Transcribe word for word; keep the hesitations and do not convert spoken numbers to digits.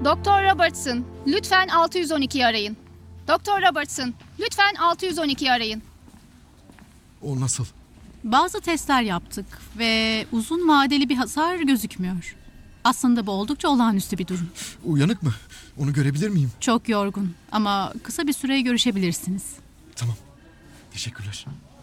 Doktor Robertson, lütfen altı yüz on ikiyi arayın. Doktor Robertson, lütfen altı yüz on ikiyi arayın. O nasıl? Bazı testler yaptık ve uzun vadeli bir hasar gözükmüyor. Aslında bu oldukça olağanüstü bir durum. Uyanık mı? Onu görebilir miyim? Çok yorgun ama kısa bir süre görüşebilirsiniz. Tamam. Teşekkürler.